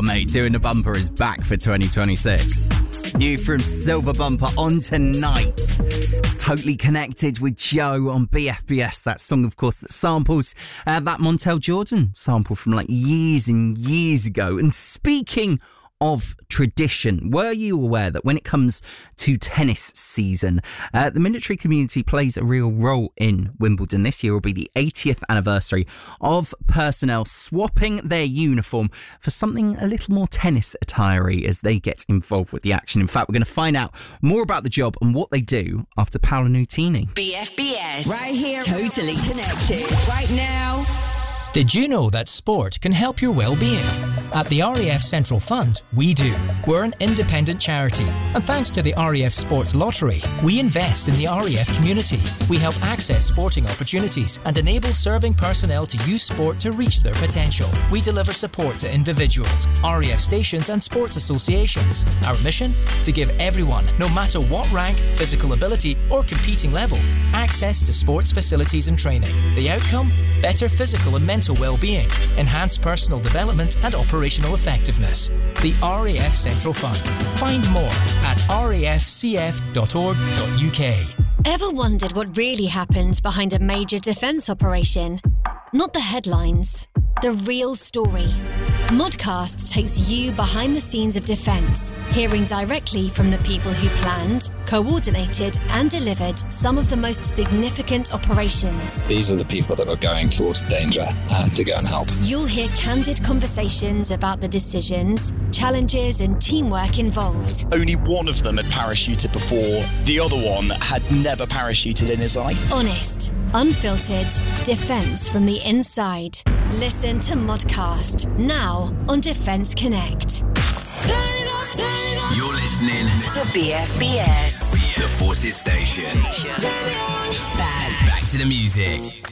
mate. Doing the Bumper is back for 2026. New from Silver Bumper on tonight. It's Totally Connected with Joe on BFBS. That song, of course, that samples that Montel Jordan sample from like years and years ago. And speaking of tradition, were you aware that when it comes to tennis season, the military community plays a real role in Wimbledon? This year will be the 80th anniversary of personnel swapping their uniform for something a little more tennis attire-y as they get involved with the action. In fact, we're going to find out more about the job and what they do after Paolo Nutini. BFBS. Right here. Totally Connected. Right now. Did you know that sport can help your well-being? At the RAF Central Fund, we do. We're an independent charity, and thanks to the RAF Sports Lottery, we invest in the RAF community. We help access sporting opportunities and enable serving personnel to use sport to reach their potential. We deliver support to individuals, RAF stations and sports associations. Our mission? To give everyone, no matter what rank, physical ability or competing level, access to sports facilities and training. The outcome? Better physical and mental well-being, enhanced personal development and operational effectiveness. The RAF Central Fund. Find more at rafcf.org.uk. Ever wondered what really happens behind a major defence operation? Not the headlines, the real story. Modcast takes you behind the scenes of defence, hearing directly from the people who planned, coordinated and delivered some of the most significant operations. These are the people that are going towards danger to go and help. You'll hear candid conversations about the decisions, challenges and teamwork involved. Only one of them had parachuted before. The other one had never parachuted in his life. Honest, unfiltered, defence from the inside. Listen to Modcast, now on Defence Connect. You're listening to BFBS, the Forces Station. Back to the music.